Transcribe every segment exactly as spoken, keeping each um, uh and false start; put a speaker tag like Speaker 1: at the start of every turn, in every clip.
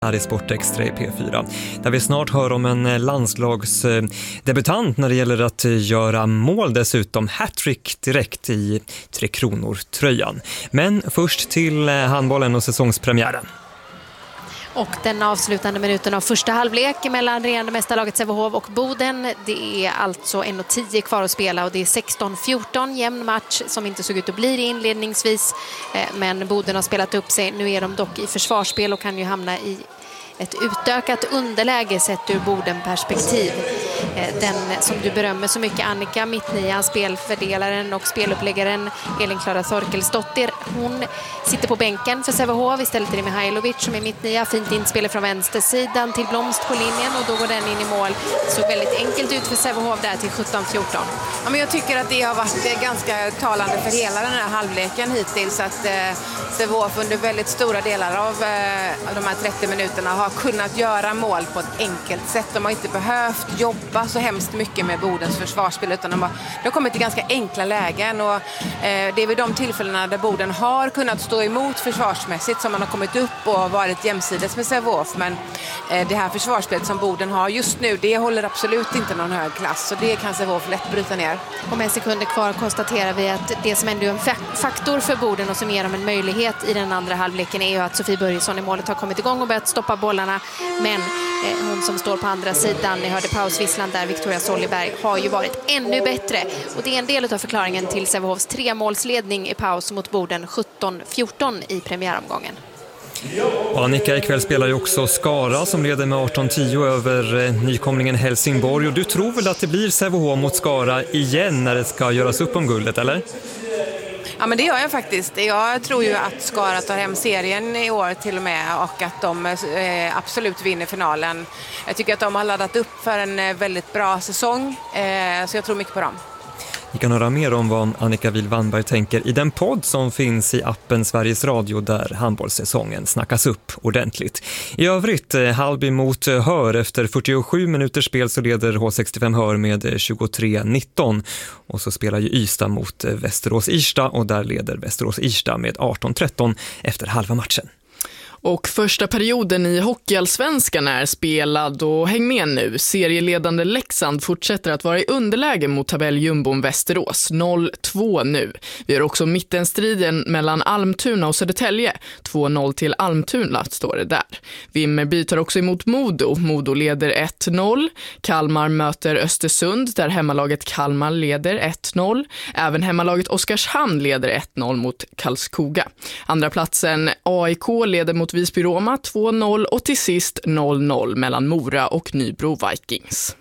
Speaker 1: Här i Sportextra i P fyra, där vi snart hör om en landslagsdebutant när det gäller att göra mål, dessutom hattrick direkt i Tre Kronor-tröjan. Men först till handbollen och säsongspremiären.
Speaker 2: Och den avslutande minuten av första halvlek mellan regerande mästarlaget Sävehof och Boden. Det är alltså en och tio kvar att spela och det är sexton fjorton, jämn match som inte såg ut att bli det inledningsvis. Men Boden har spelat upp sig. Nu är de dock i försvarsspel och kan ju hamna i ett utökat underläge sett ur Boden-perspektiv. Den som du berömmer så mycket, Annika Mittnia, spelfördelaren och speluppläggaren Elin-Klara Thorkelsdottir. Hon sitter på bänken för Sävehof. Istället är det Mihailovic som är Mittnia. Fint inspel från vänstersidan till Blomst på linjen och då går den in i mål. Så väldigt enkelt ut för Sävehof där till sjutton fjorton.
Speaker 3: Ja, men jag tycker att det har varit ganska talande för hela den här halvleken hittills. Att eh, Sävehof under väldigt stora delar av eh, de här trettio minuterna har kunnat göra mål på ett enkelt sätt. De har inte behövt jobba så hemskt mycket med Bodens försvarsspel, utan de har, de har kommit till ganska enkla lägen och eh, det är vid de tillfällena där Boden har kunnat stå emot försvarsmässigt som man har kommit upp och varit jämsides med Sävehof. Men eh, det här försvarsspelet som Boden har just nu, det håller absolut inte någon hög klass, så det kan Sävehof lätt bryta ner.
Speaker 2: Och med sekunder kvar konstaterar vi att det som ändå är en faktor för Boden och som ger dem en möjlighet i den andra halvleken är ju att Sofie Börjesson i målet har kommit igång och börjat stoppa bollarna. Men eh, hon som står på andra sidan, ni hörde pausvisslan där, Victoria Solliberg, har ju varit ännu bättre. Och det är en del av förklaringen till Sävehofs tremålsledning i paus mot Boden sjutton fjorton i premiäromgången.
Speaker 1: Annika, ikväll spelar ju också Skara som leder med arton tio över eh, nykomlingen Helsingborg. Och du tror väl att det blir Sävehof mot Skara igen när det ska göras upp om guldet, eller?
Speaker 3: Ja, men det gör jag faktiskt. Jag tror ju att Skara tar hem serien i år till och med och att de eh, absolut vinner finalen. Jag tycker att de har laddat upp för en väldigt bra säsong, eh, så jag tror mycket på dem.
Speaker 1: Ni kan höra mer om vad Annika Wihl-Wannberg tänker i den podd som finns i appen Sveriges Radio där handbollssäsongen snackas upp ordentligt. I övrigt, Halby mot Hör. Efter fyrtiosju minuters spel så leder H sextiofem Hör med tjugotre nitton. Och så spelar ju Ystad mot Västerås-Irsta och där leder Västerås-Irsta med arton tretton efter halva matchen.
Speaker 4: Och första perioden i hockeyallsvenskan är spelad och häng med nu. Serieledande Leksand fortsätter att vara i underläge mot tabelljumbon Västerås, noll två nu. Vi har också mittenstriden mellan Almtuna och Södertälje, två noll till Almtuna står det där. Vimmerby tar också emot Modo, Modo leder ett noll. Kalmar möter Östersund där hemmalaget Kalmar leder ett noll. Även hemmalaget Oskarshamn leder ett noll mot Karlskoga. Andra platsen A I K leder mot Visby Roma två noll och till sist noll noll mellan Mora och Nybro Vikings.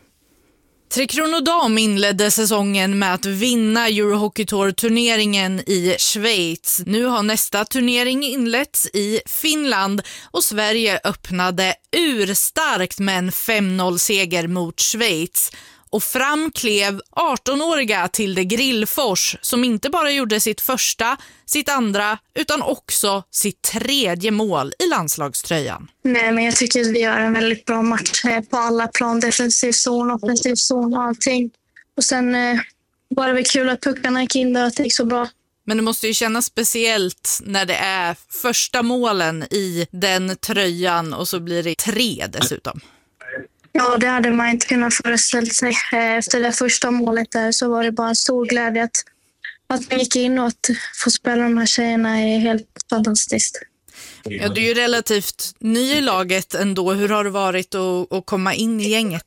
Speaker 5: Tre Kronor Dam inledde säsongen med att vinna Eurohockey Tour-turneringen i Schweiz. Nu har nästa turnering inletts i Finland och Sverige öppnade urstarkt med en fem noll-seger mot Schweiz. Och fram klev arton-åriga Tilde Grillfors som inte bara gjorde sitt första, sitt andra utan också sitt tredje mål i landslagströjan.
Speaker 6: Nej, men jag tycker att vi gör en väldigt bra match på alla plan. Defensiv zon, offensiv zon och allting. Och sen eh, var det väl kul att puckarna gick in där och att det gick så bra.
Speaker 5: Men det måste ju kännas speciellt när det är första målen i den tröjan och så blir det tre dessutom.
Speaker 6: Ja, det hade man inte kunnat föreställa sig. Efter det första målet där så var det bara en stor glädje att, att man gick in och att få spela de här tjejerna är helt fantastiskt.
Speaker 5: Ja, du är ju relativt ny i laget ändå. Hur har det varit att, att komma in i gänget?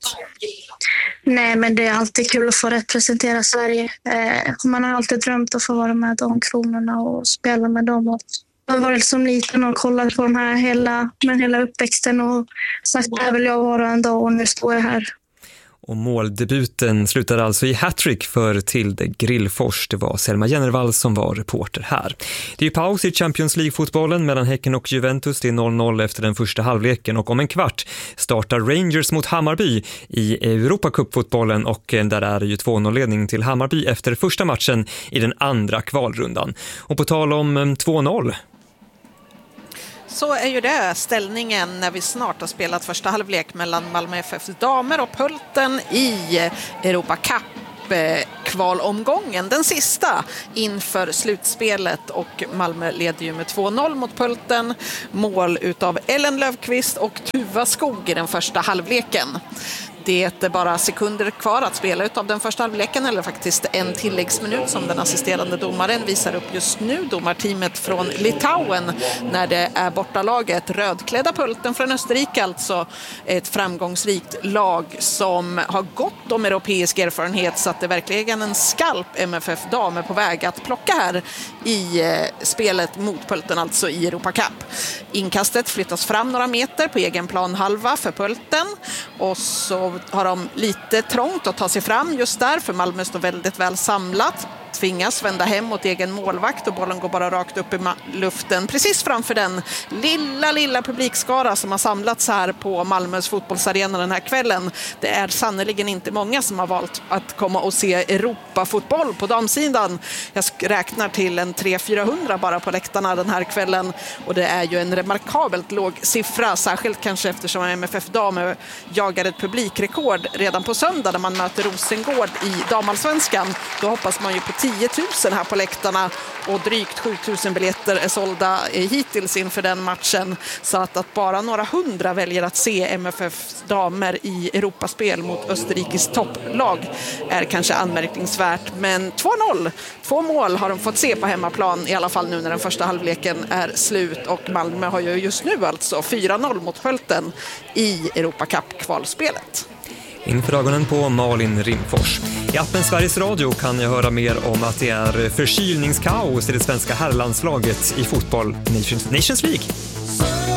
Speaker 6: Nej, men det är alltid kul att få representera Sverige. Man har alltid drömt att få vara med de kronorna och spela med dem. Jag har varit som liten och kollat på de här hela, med hela uppväxten och sagt att jag vill jag vara en dag och nu står jag här.
Speaker 1: Och måldebuten slutade alltså i hattrick för Tilde Grillfors. Det var Selma Jennervall som var reporter här. Det är paus i Champions League-fotbollen mellan Häcken och Juventus. Det är noll noll efter den första halvleken och om en kvart startar Rangers mot Hammarby i Europacup-fotbollen och där är det ju två noll-ledning till Hammarby efter första matchen i den andra kvalrundan. Och på tal om två noll...
Speaker 7: Så är ju det ställningen när vi snart har spelat första halvlek mellan Malmö F F damer och Pölten i Europa Cup kvalomgången, den sista inför slutspelet, och Malmö leder ju med två noll mot Pölten. Mål utav Ellen Löfqvist och Tuva Skog i den första halvleken. Det är bara sekunder kvar att spela utav den första halvleken, eller faktiskt en tilläggsminut som den assisterande domaren visar upp just nu. Domarteamet från Litauen, när det är bortalaget rödklädda Pölten från Österrike, alltså ett framgångsrikt lag som har gott om europeisk erfarenhet, så att det verkligen en skalp M F F-dam är på väg att plocka här i eh, spelet mot Pölten, alltså i Europa Cup. Inkastet flyttas fram några meter på egen plan halva för Pölten, och så har de lite trångt att ta sig fram just där, för Malmö står väldigt väl samlat. Tvingas vända hem mot egen målvakt och bollen går bara rakt upp i luften precis framför den lilla, lilla publikskara som har samlats här på Malmös fotbollsarena den här kvällen. Det är sannoliken inte många som har valt att komma och se Europa-fotboll på damsidan. Jag räknar till en tre till fyrahundra bara på läktarna den här kvällen, och det är ju en remarkabelt låg siffra, särskilt kanske eftersom M F F-damer jagar ett publikrekord redan på söndag när man möter Rosengård i damallsvenskan. Då hoppas man ju på tio tusen här på läktarna, och drygt sju tusen biljetter är sålda hittills inför den matchen, så att, att bara några hundra väljer att se M F F:s damer i Europaspel mot Österrikes topplag är kanske anmärkningsvärt. Men två noll, två mål har de fått se på hemmaplan, i alla fall nu när den första halvleken är slut, och Malmö har ju just nu alltså fyra noll mot Pölten i Europa Cup-kvalspelet.
Speaker 1: Inför ögonen på Malin Rimfors. I appen Sveriges Radio kan jag höra mer om att det är förkylningskaos i det svenska herrlandslaget i fotboll Nations, Nations League.